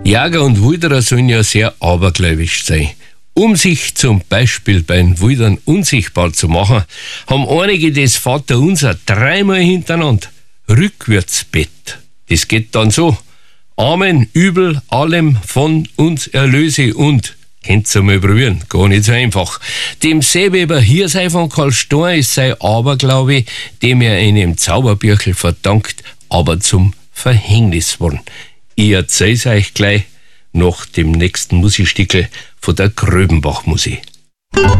Jäger und Wilderer sollen ja sehr abergläubisch sein. Um sich zum Beispiel bei den Wildern unsichtbar zu machen, haben einige das Vaterunser 3-mal hintereinander rückwärts bett. Das geht dann so: Amen, Übel, allem von uns erlöse und. Könnt's einmal probieren, gar nicht so einfach. Dem Seeweber Hirsei von Karl Storn ist sein Aberglaube, dem er einem Zauberbüchel verdankt, aber zum Verhängnis worden. Ich erzähl's euch gleich nach dem nächsten Musikstückel von der Gröbenbach-Musik.